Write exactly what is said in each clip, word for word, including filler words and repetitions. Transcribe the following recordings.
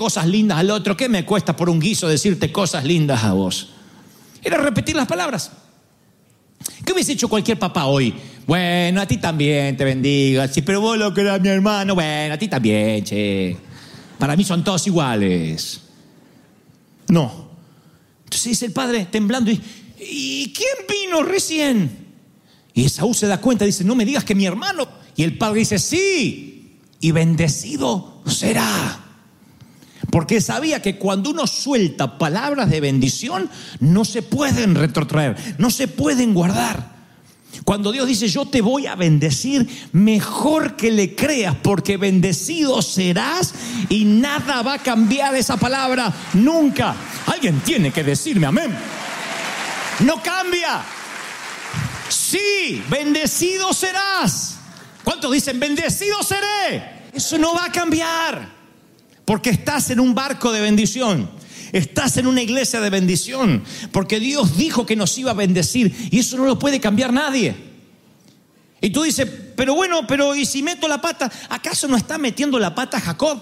cosas lindas al otro. ¿Qué me cuesta por un guiso decirte cosas lindas a vos? Era repetir las palabras. ¿Qué hubiese hecho cualquier papá hoy? Bueno, a ti también, te bendiga. Sí, pero vos lo que era mi hermano. Bueno, a ti también, che. Para mí son todos iguales. No. Entonces dice el padre temblando, y, ¿y quién vino recién? Y Esaú se da cuenta, dice, no me digas que mi hermano. Y el padre dice, sí, y bendecido será. Porque sabía que cuando uno suelta palabras de bendición, no se pueden retrotraer, no se pueden guardar. Cuando Dios dice, yo te voy a bendecir, mejor que le creas, porque bendecido serás y nada va a cambiar esa palabra nunca. Alguien tiene que decirme amén. No cambia. Sí, bendecido serás. ¿Cuántos dicen bendecido seré? Eso no va a cambiar, porque estás en un barco de bendición. Estás en una iglesia de bendición, porque Dios dijo que nos iba a bendecir y eso no lo puede cambiar nadie. Y tú dices, pero bueno, pero ¿y si meto la pata? ¿Acaso no está metiendo la pata a Jacob?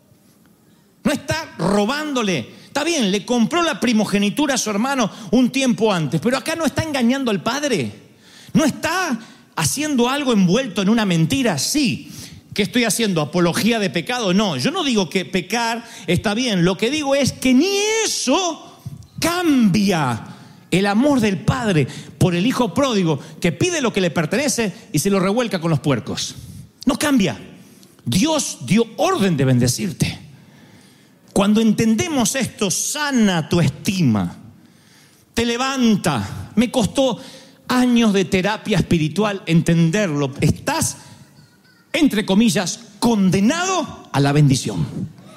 No está robándole. Está bien, le compró la primogenitura a su hermano un tiempo antes, pero acá no está engañando al padre. No está haciendo algo envuelto en una mentira. Sí. ¿Qué estoy haciendo? ¿Apología de pecado? No, yo no digo que pecar está bien. Lo que digo es que ni eso cambia el amor del padre por el hijo pródigo que pide lo que le pertenece y se lo revuelca con los puercos. No cambia. Dios dio orden de bendecirte. Cuando entendemos esto, sana tu estima, te levanta. Me costó años de terapia espiritual entenderlo. Estás, entre comillas, condenado a la bendición.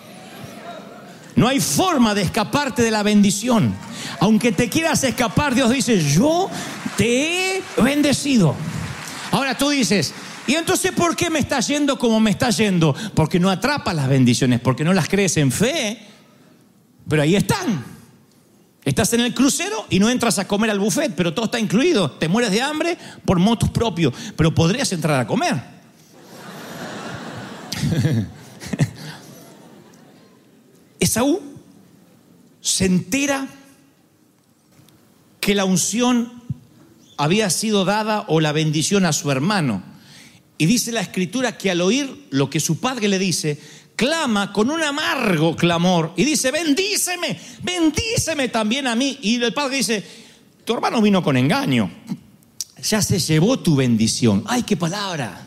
No hay forma de escaparte de la bendición. Aunque te quieras escapar, Dios dice, yo te he bendecido. Ahora tú dices, ¿y entonces por qué me está yendo como me está yendo? Porque no atrapas las bendiciones, porque no las crees en fe. Pero ahí están. Estás en el crucero y no entras a comer al buffet, pero todo está incluido. Te mueres de hambre por motus propio, pero podrías entrar a comer. Esaú se entera que la unción había sido dada o la bendición a su hermano. Y dice la escritura que al oír lo que su padre le dice, clama con un amargo clamor y dice, bendíceme, bendíceme también a mí. Y el padre dice, tu hermano vino con engaño, ya se llevó tu bendición. ¡Ay, qué palabra!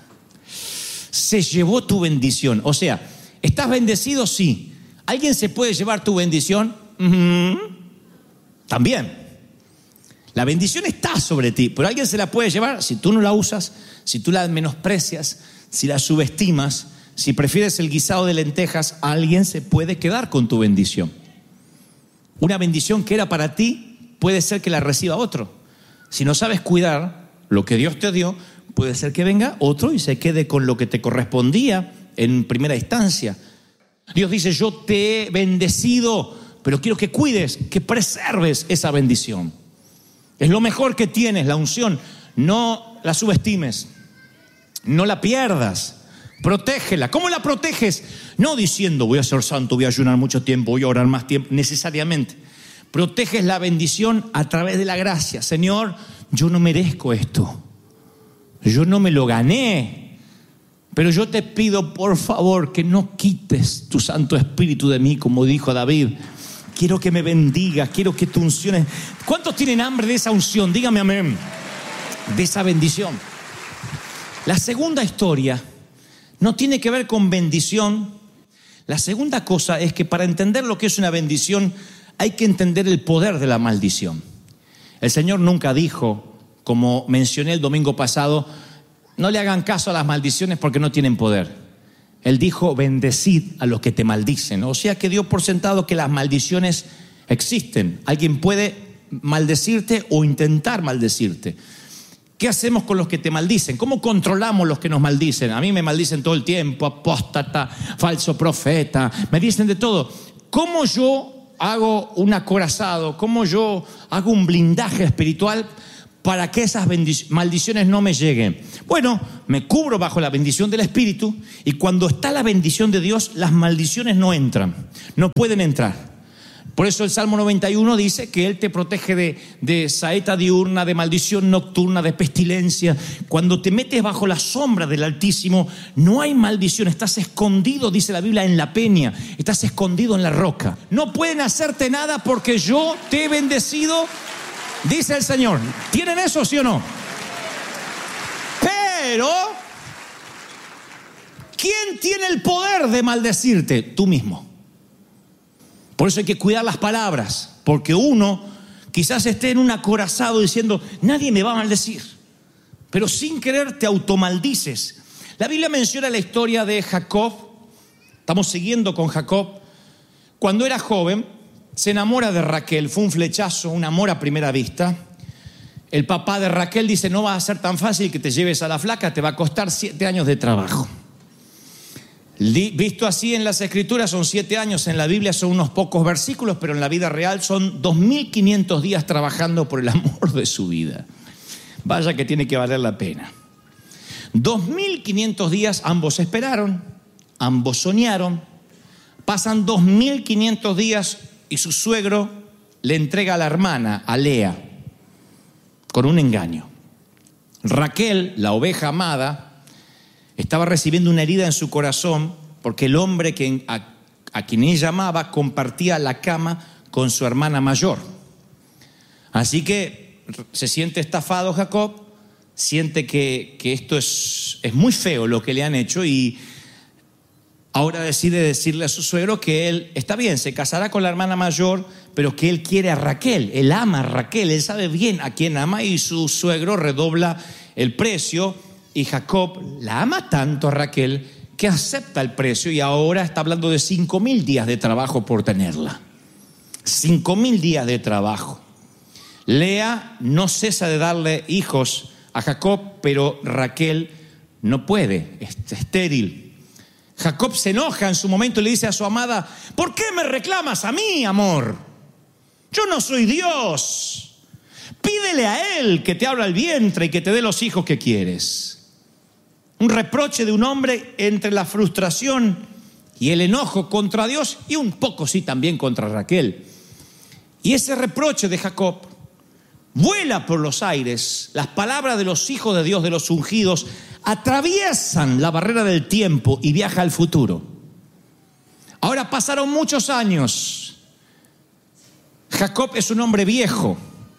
Se llevó tu bendición. O sea, ¿estás bendecido? Sí. ¿Alguien se puede llevar tu bendición? Uh-huh. También. La bendición está sobre ti, pero alguien se la puede llevar si tú no la usas, si tú la menosprecias, si la subestimas, si prefieres el guisado de lentejas, alguien se puede quedar con tu bendición. Una bendición que era para ti puede ser que la reciba otro. Si no sabes cuidar lo que Dios te dio, puede ser que venga otro y se quede con lo que te correspondía en primera instancia. Dios dice, yo te he bendecido, pero quiero que cuides, que preserves esa bendición. Es lo mejor que tienes, la unción. No la subestimes, no la pierdas, protégela. ¿Cómo la proteges? No diciendo, voy a ser santo, voy a ayunar mucho tiempo, voy a orar más tiempo, necesariamente. Proteges la bendición a través de la gracia. Señor, yo no merezco esto, yo no me lo gané, pero yo te pido por favor que no quites tu Santo Espíritu de mí, como dijo David. Quiero que me bendigas, quiero que tu unción... ¿Cuántos tienen hambre de esa unción? Dígame amén. De esa bendición. La segunda historia no tiene que ver con bendición. La segunda cosa es que para entender lo que es una bendición hay que entender el poder de la maldición. El Señor nunca dijo, como mencioné el domingo pasado, no le hagan caso a las maldiciones porque no tienen poder. Él dijo, bendecid a los que te maldicen. O sea que dio por sentado que las maldiciones existen. Alguien puede maldecirte o intentar maldecirte. ¿Qué hacemos con los que te maldicen? ¿Cómo controlamos los que nos maldicen? A mí me maldicen todo el tiempo, apóstata, falso profeta, me dicen de todo. ¿Cómo yo hago un acorazado? ¿Cómo yo hago un blindaje espiritual para que esas bendic- maldiciones no me lleguen? Bueno, me cubro bajo la bendición del Espíritu, y cuando está la bendición de Dios, las maldiciones no entran, no pueden entrar. Por eso el Salmo noventa y uno dice que Él te protege de, de saeta diurna, de maldición nocturna, de pestilencia. Cuando te metes bajo la sombra del Altísimo, no hay maldición. Estás escondido, dice la Biblia, en la peña. Estás escondido en la roca. No pueden hacerte nada porque yo te he bendecido, dice el Señor. ¿Tienen eso, sí o no? Pero, ¿quién tiene el poder de maldecirte? Tú mismo. Por eso hay que cuidar las palabras, porque uno quizás esté en un acorazado diciendo, nadie me va a maldecir, pero sin querer te automaldices. La Biblia menciona la historia de Jacob. Estamos siguiendo con Jacob. Cuando era joven, se enamora de Raquel. Fue un flechazo, un amor a primera vista. El papá de Raquel dice, no va a ser tan fácil que te lleves a la flaca, te va a costar siete años de trabajo. Visto así en las Escrituras, son siete años, en la Biblia son unos pocos versículos, pero en la vida real son dos mil quinientos días trabajando por el amor de su vida. Vaya que tiene que valer la pena. dos mil quinientos días, ambos esperaron, ambos soñaron. Pasan dos mil quinientos días y su suegro le entrega a la hermana, a Lea, con un engaño. Raquel, la oveja amada, estaba recibiendo una herida en su corazón porque el hombre que, a, a quien ella amaba compartía la cama con su hermana mayor. Así que se siente estafado Jacob, siente que, que esto es, es muy feo lo que le han hecho, y ahora decide decirle a su suegro que él está bien, se casará con la hermana mayor, pero que él quiere a Raquel, él ama a Raquel, él sabe bien a quién ama, y su suegro redobla el precio. Y Jacob la ama tanto a Raquel que acepta el precio, y ahora está hablando de cinco mil días de trabajo por tenerla. Cinco mil días de trabajo. Lea no cesa de darle hijos a Jacob, pero Raquel no puede, es estéril. Jacob se enoja en su momento y le dice a su amada, ¿por qué me reclamas a mí, amor? Yo no soy Dios. Pídele a Él que te abra el vientre y que te dé los hijos que quieres. Un reproche de un hombre entre la frustración y el enojo contra Dios, y un poco sí también contra Raquel. Y ese reproche de Jacob vuela por los aires. Las palabras de los hijos de Dios, de los ungidos, atraviesan la barrera del tiempo y viaja al futuro. Ahora pasaron muchos años. Jacob es un hombre viejo.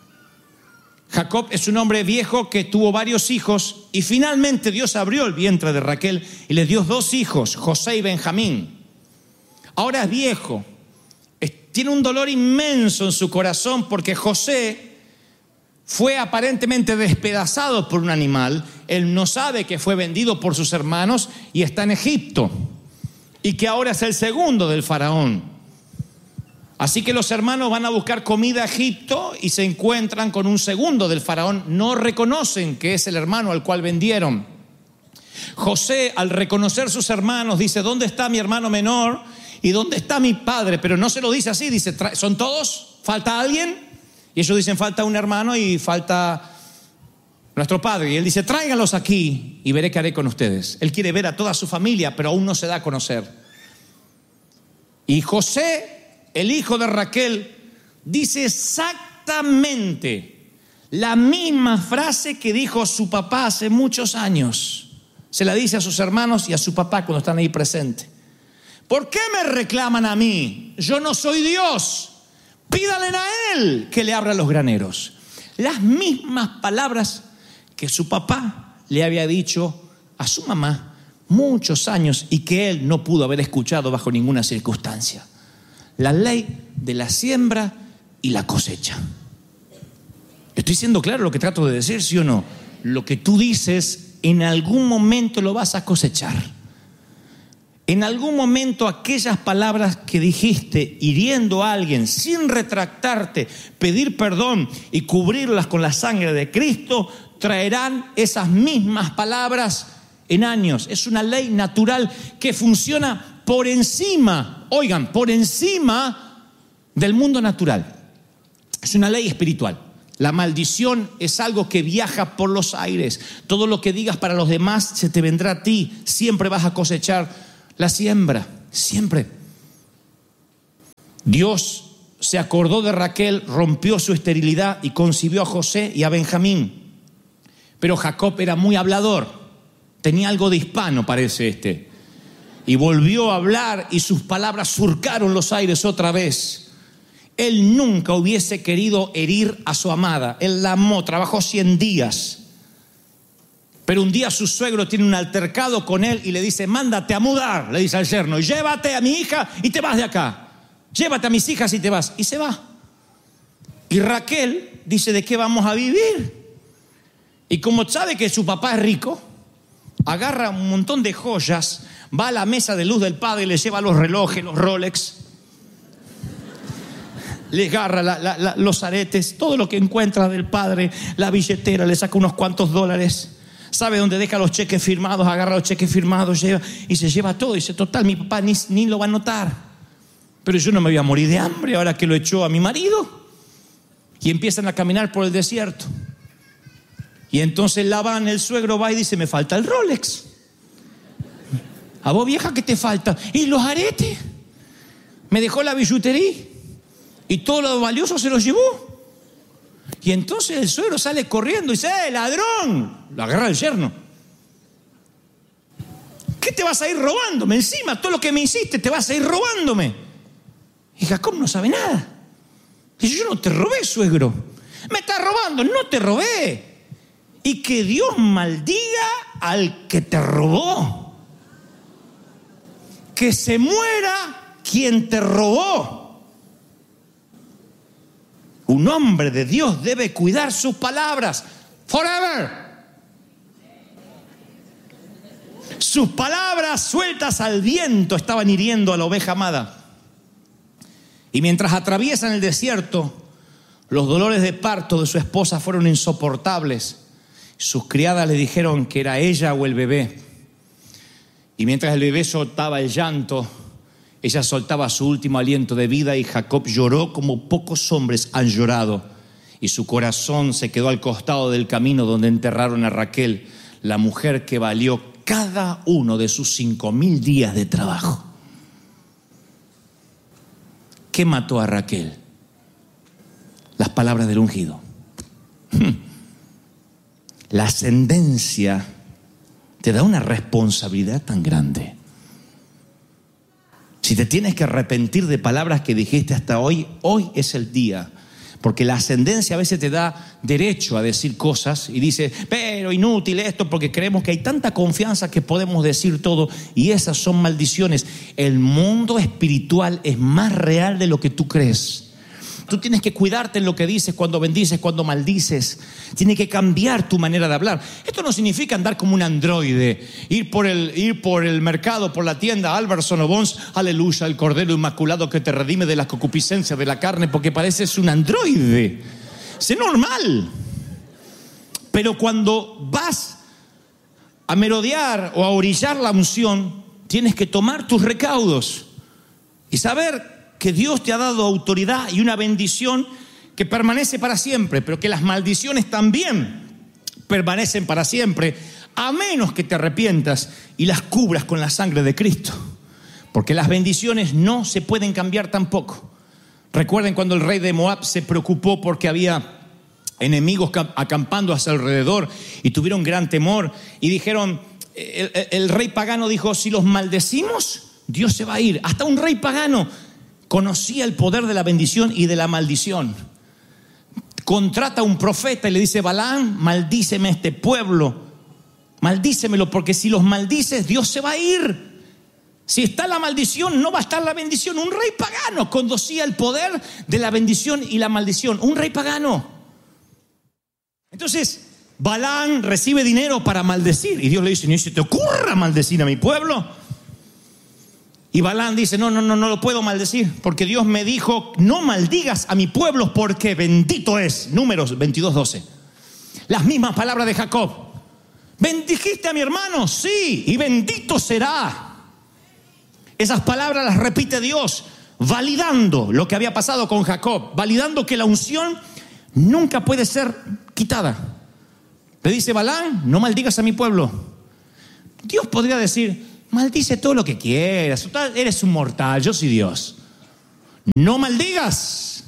Jacob es un hombre viejo que tuvo varios hijos, y finalmente Dios abrió el vientre de Raquel y le dio dos hijos, José y Benjamín. Ahora es viejo, tiene un dolor inmenso en su corazón porque José fue aparentemente despedazado por un animal. Él no sabe que fue vendido por sus hermanos y está en Egipto, y que ahora es el segundo del faraón. Así que los hermanos van a buscar comida a Egipto y se encuentran con un segundo del faraón. No reconocen que es el hermano al cual vendieron. José, al reconocer sus hermanos, dice, ¿dónde está mi hermano menor? ¿Y dónde está mi padre? Pero no se lo dice así, dice, ¿son todos? ¿Falta alguien? Y ellos dicen, falta un hermano y falta nuestro padre. Y él dice, tráiganlos aquí y veré qué haré con ustedes. Él quiere ver a toda su familia, pero aún no se da a conocer. Y José, el hijo de Raquel, dice exactamente la misma frase que dijo su papá hace muchos años. Se la dice a sus hermanos y a su papá cuando están ahí presentes. ¿Por qué me reclaman a mí? Yo no soy Dios. Pídanle a Él que le abra los graneros. Las mismas palabras que su papá le había dicho a su mamá muchos años y que él no pudo haber escuchado bajo ninguna circunstancia. La ley de la siembra y la cosecha. ¿Estoy siendo claro lo que trato de decir, sí o no? Lo que tú dices, en algún momento lo vas a cosechar. En algún momento aquellas palabras que dijiste hiriendo a alguien sin retractarte, pedir perdón y cubrirlas con la sangre de Cristo, traerán esas mismas palabras en años. Es una ley natural que funciona por encima, oigan, por encima del mundo natural. Es una ley espiritual La maldición es algo que viaja por los aires. Todo lo que digas para los demás se te vendrá a ti. Siempre vas a cosechar la siembra, siempre. Dios se acordó de Raquel, rompió su esterilidad y concibió a José y a Benjamín. Pero Jacob era muy hablador, tenía algo de hispano, parece este. Y volvió a hablar y sus palabras surcaron los aires otra vez. Él nunca hubiese querido herir a su amada. Él la amó, trabajó cien días. Pero un día su suegro tiene un altercado con él y le dice: mándate a mudar, le dice al yerno, y llévate a mi hija y te vas de acá. Llévate a mis hijas y te vas. Y se va. Y Raquel dice: ¿de qué vamos a vivir? Y como sabe que su papá es rico, agarra un montón de joyas, va a la mesa de luz del padre y le lleva los relojes, los Rolex, le agarra la, la, la, los aretes, todo lo que encuentra del padre, la billetera, le saca unos cuantos dólares. Sabe dónde deja los cheques firmados, agarra los cheques firmados, lleva y se lleva todo. Y dice: total, mi papá ni, ni lo va a notar. Pero yo no me voy a morir de hambre ahora que lo echó a mi marido. Y empiezan a caminar por el desierto. Y entonces Labán, el suegro, va y dice: me falta el Rolex. ¿A vos, vieja, qué te falta? ¿Y los aretes? Me dejó la billutería y todo lo valioso se lo llevó. Y entonces el suegro sale corriendo y dice: ¡eh, ladrón! Lo agarra el yerno. ¿Qué te vas a ir robándome? Encima, todo lo que me hiciste, te vas a ir robándome. Y Jacob no sabe nada. Dice: yo no te robé, suegro. Me estás robando. No te robé. Y que Dios maldiga al que te robó. Que se muera quien te robó. Un hombre de Dios debe cuidar sus palabras. Forever. Sus palabras sueltas al viento estaban hiriendo a la oveja amada. Y mientras atraviesan el desierto, los dolores de parto de su esposa fueron insoportables. Sus criadas le dijeron que era ella o el bebé. Y mientras el bebé soltaba el llanto, ella soltaba su último aliento de vida, y Jacob lloró como pocos hombres han llorado. Y su corazón se quedó al costado del camino donde enterraron a Raquel, la mujer que valió cada uno de sus cinco mil días de trabajo. ¿Qué mató a Raquel? Las palabras del ungido. La ascendencia te da una responsabilidad tan grande. Si te tienes que arrepentir de palabras que dijiste hasta hoy, hoy es el día. Porque la ascendencia a veces te da derecho a decir cosas y dices: pero inútil esto, porque creemos que hay tanta confianza que podemos decir todo, y esas son maldiciones. El mundo espiritual es más real de lo que tú crees. Tú tienes que cuidarte en lo que dices, cuando bendices, cuando maldices. Tienes que cambiar tu manera de hablar. Esto no significa andar como un androide, ir por el, ir por el mercado, por la tienda Alberson o Bonds, aleluya, el Cordero Inmaculado que te redime de la concupiscencia de la carne, porque pareces un androide. Sé normal. Pero cuando vas a merodear o a orillar la unción, tienes que tomar tus recaudos y saber que Dios te ha dado autoridad y una bendición que permanece para siempre, pero que las maldiciones también permanecen para siempre, a menos que te arrepientas y las cubras con la sangre de Cristo. Porque las bendiciones no se pueden cambiar tampoco. Recuerden cuando el rey de Moab se preocupó porque había enemigos acampando a su alrededor y tuvieron gran temor y dijeron, el, el, el rey pagano dijo: si los maldecimos, Dios se va a ir. Hasta un rey pagano conocía el poder de la bendición y de la maldición. Contrata a un profeta y le dice: Balaam, maldíceme a este pueblo, maldícemelo, porque si los maldices, Dios se va a ir. Si está la maldición, no va a estar la bendición. Un rey pagano conocía el poder de la bendición y la maldición. Un rey pagano. Entonces Balaam recibe dinero para maldecir, y Dios le dice: ¿ni se te ocurra maldecir a mi pueblo? Y Balaam dice: no, no, no, no lo puedo maldecir, porque Dios me dijo: no maldigas a mi pueblo, porque bendito es. Números veintidós, doce. Las mismas palabras de Jacob. ¿Bendijiste a mi hermano? Sí, y bendito será. Esas palabras las repite Dios, validando lo que había pasado con Jacob, validando que la unción nunca puede ser quitada. Le dice Balaam, no maldigas a mi pueblo. Dios podría decir, maldice todo lo que quieras, eres un mortal, yo soy Dios. No maldigas,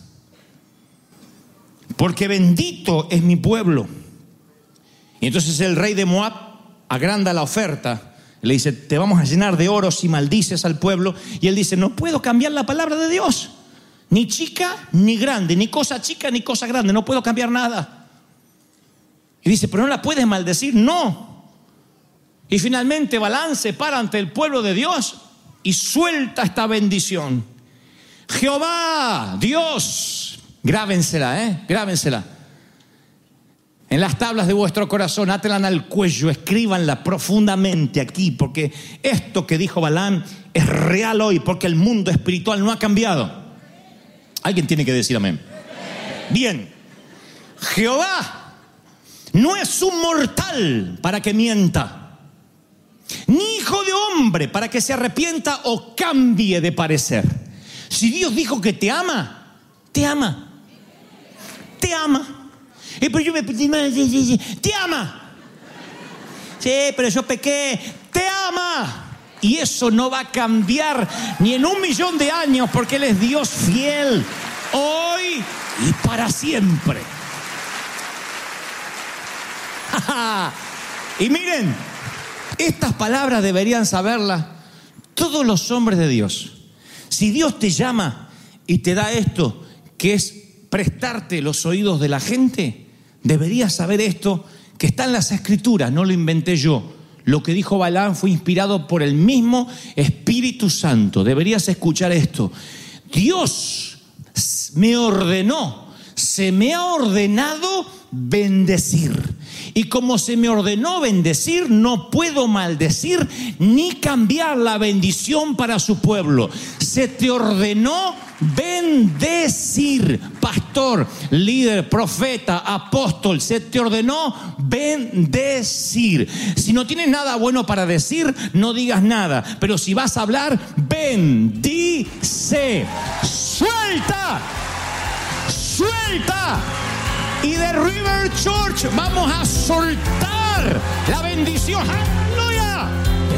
porque bendito es mi pueblo. Y entonces el rey de Moab agranda la oferta. Le dice, te vamos a llenar de oro si maldices al pueblo. Y él dice, no puedo cambiar la palabra de Dios. Ni chica ni grande, ni cosa chica ni cosa grande. No puedo cambiar nada. Y dice, pero no la puedes maldecir. No. Y finalmente Balaam se para ante el pueblo de Dios y suelta esta bendición. Jehová, Dios, grábensela, ¿eh? Grábensela. En las tablas de vuestro corazón, átelan al cuello, escríbanla profundamente aquí, porque esto que dijo Balaam es real hoy, porque el mundo espiritual no ha cambiado. Alguien tiene que decir amén. Bien, Jehová no es un mortal para que mienta, ni hijo de hombre para que se arrepienta o cambie de parecer. Si Dios dijo que te ama, te ama. Te ama. Eh, pero yo me... Te ama. Sí, pero yo pequé. Te ama. Y eso no va a cambiar ni en un millón de años, porque Él es Dios fiel, hoy y para siempre. Y miren, estas palabras deberían saberlas todos los hombres de Dios. Si Dios te llama y te da esto, que es prestarte los oídos de la gente, deberías saber esto, que está en las Escrituras, no lo inventé yo. Lo que dijo Balaam fue inspirado por el mismo Espíritu Santo. Deberías escuchar esto. Dios me ordenó, se me ha ordenado bendecir. Y como se me ordenó bendecir, no puedo maldecir ni cambiar la bendición para su pueblo. Se te ordenó bendecir, pastor, líder, profeta, apóstol, se te ordenó bendecir. Si no tienes nada bueno para decir, no digas nada, pero si vas a hablar, bendice, suelta, suelta. Y de River Church vamos a soltar la bendición. ¡Aleluya!